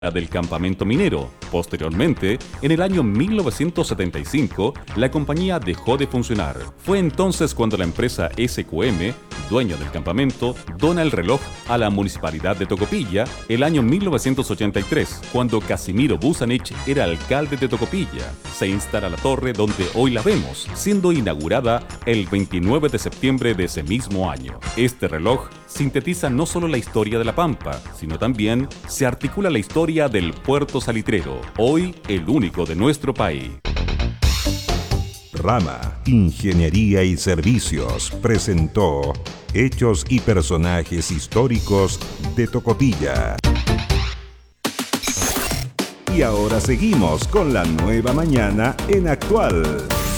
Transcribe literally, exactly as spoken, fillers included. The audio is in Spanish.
del campamento minero. Posteriormente, en el año mil novecientos setenta y cinco, la compañía dejó de funcionar. Fue entonces cuando la empresa S Q M, dueña del campamento, dona el reloj a la municipalidad de Tocopilla el año mil novecientos ochenta y tres, cuando Casimiro Busanich era alcalde de Tocopilla. Se instala la torre donde hoy la vemos, siendo inaugurada el veintinueve de septiembre de ese mismo año. Este reloj sintetiza no solo la historia de La Pampa, sino también se articula la historia del puerto salitrero, hoy el único de nuestro país. Rama Ingeniería y Servicios presentó Hechos y Personajes Históricos de Tocopilla. Y ahora seguimos con la nueva mañana en Actual.